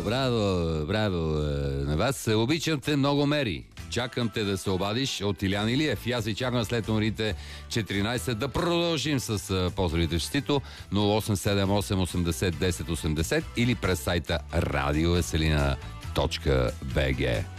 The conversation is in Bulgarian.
браво на вас. Обичам те много, Мери. Чакам те да се обадиш от Илян Илиев. И аз ви чакам след номерите 14 да продължим с поздравите честито 0878 80 10 80 или през сайта radioveselina.bg.